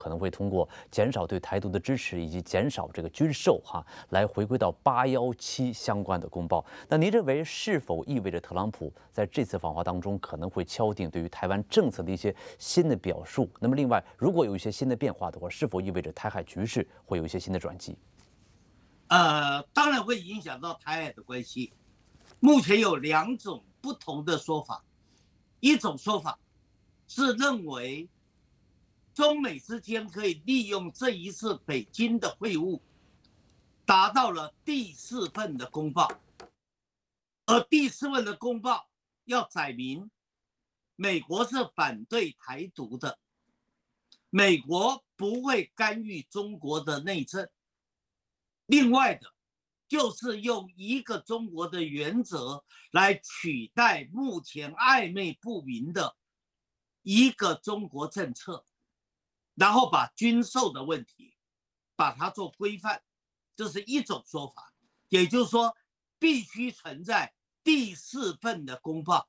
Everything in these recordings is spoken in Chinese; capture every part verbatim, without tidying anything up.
可能会通过减少对台独的支持以及减少这个军售哈，来回归到八幺七相关的公报。那您认为是否意味着特朗普在这次访华当中可能会敲定对于台湾政策的一些新的表述？那么另外，如果有一些新的变化的话，是否意味着台海局势会有一些新的转机？ 呃，当然会影响到台海的关系。目前有两种不同的说法，一种说法是认为中美之间可以利用这一次北京的会晤，达到了第四份的公报，而第四份的公报要载明美国是反对台独的，美国不会干预中国的内政。另外的，就是用一个中国的原则来取代目前暧昧不明的一个中国政策，然后把军售的问题把它做规范，这是一种说法。也就是说，必须存在第四份的公报。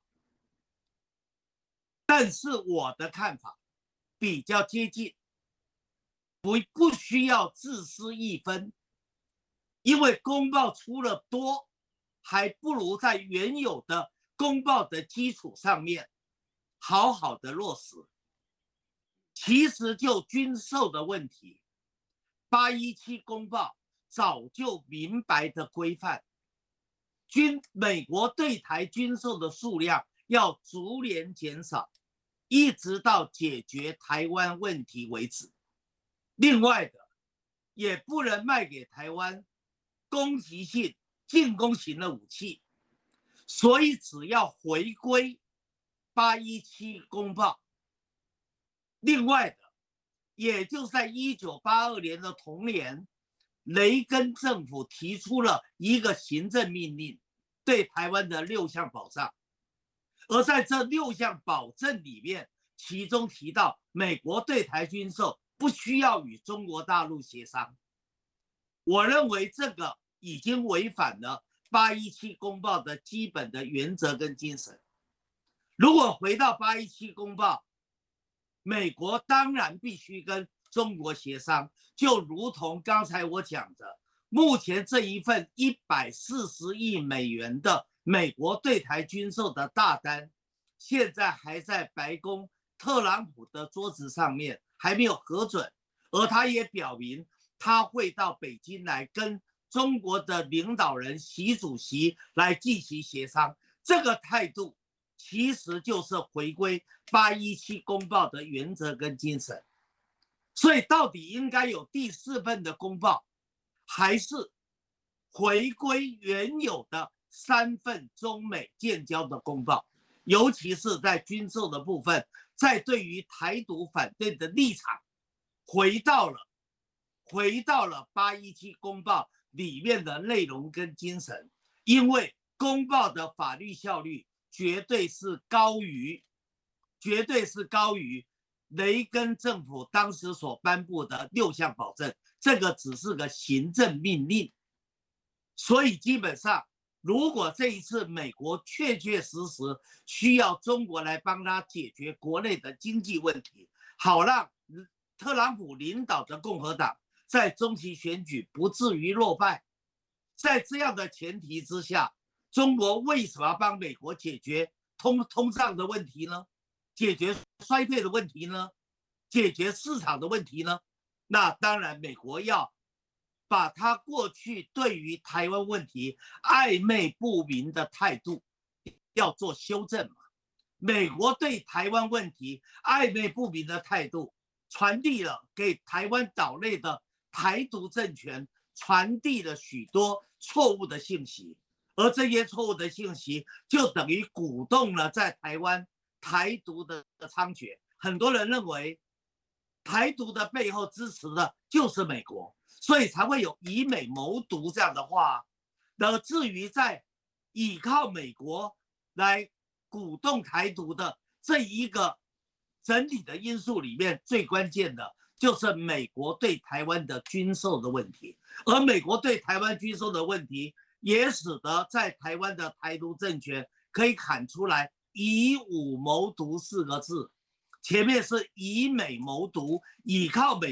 但是我的看法比较接近，不不需要自私一分。因为公报出了多，还不如在原有的公报的基础上面好好的落实。其实就军售的问题，八一七公报早就明白的规范，军美国对台军售的数量要逐年减少，一直到解决台湾问题为止。另外的，也不能卖给台湾攻击性、进攻型的武器，所以只要回归八一七公报。另外的，也就在一九八二年的同年，雷根政府提出了一个行政命令，对台湾的六项保障。而在这六项保证里面，其中提到美国对台军售不需要与中国大陆协商。我认为这个已经违反了八一七公报的基本的原则跟精神。如果回到八一七公报，美国当然必须跟中国协商，就如同刚才我讲的，目前这一份一百四十亿美元的美国对台军售的大单，现在还在白宫特朗普的桌子上面，还没有核准，而他也表明他会到北京来跟中国的领导人习主席来进行协商。这个态度其实就是回归八一七公报的原则跟精神。所以到底应该有第四份的公报，还是回归原有的三份中美建交的公报？尤其是在军售的部分，在对于台独反对的立场，回到了回到了八一七公报里面的内容跟精神。因为公报的法律效率绝对是高于绝对是高于雷根政府当时所颁布的六项保证，这个只是个行政命令。所以基本上，如果这一次美国确确实实需要中国来帮他解决国内的经济问题，好让特朗普领导的共和党在中期选举不至于落败，在这样的前提之下，中国为什么要帮美国解决通通胀的问题呢？解决衰退的问题呢？解决市场的问题呢？那当然，美国要把他过去对于台湾问题暧昧不明的态度要做修正嘛。美国对台湾问题暧昧不明的态度，传递了给台湾岛内的台独政权传递了许多错误的信息，而这些错误的信息就等于鼓动了在台湾台独的猖獗。很多人认为台独的背后支持的就是美国，所以才会有以美谋独这样的话。而至于在依靠美国来鼓动台独的这一个整体的因素里面，最关键的就是美国对台湾的军售的问题。而美国对台湾军售的问题，也使得在台湾的台独政权可以喊出来以武谋独四个字。 前面是以美谋独，倚靠美。